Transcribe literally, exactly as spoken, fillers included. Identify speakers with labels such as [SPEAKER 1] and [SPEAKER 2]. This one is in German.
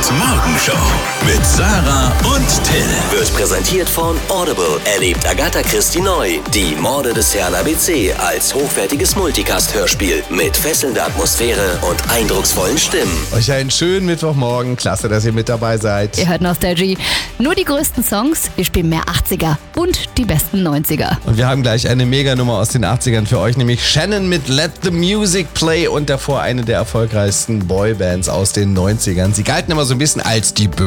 [SPEAKER 1] Morgenshow mit Sarah und Till.
[SPEAKER 2] Wird präsentiert von Audible. Erlebt Agatha Christie neu. Die Morde des Herrn A B C als hochwertiges Multicast-Hörspiel mit fesselnder Atmosphäre und eindrucksvollen Stimmen.
[SPEAKER 3] Euch einen schönen Mittwochmorgen. Klasse, dass ihr mit dabei seid.
[SPEAKER 4] Ihr hört Nostalgie. Nur die größten Songs. Wir spielen mehr achtziger und die besten neunziger.
[SPEAKER 3] Und wir haben gleich eine Meganummer aus den achtzigern für euch, nämlich Shannon mit Let the Music Play und davor eine der erfolgreichsten Boybands aus den neunzigern. Sie galten immer so ein bisschen als die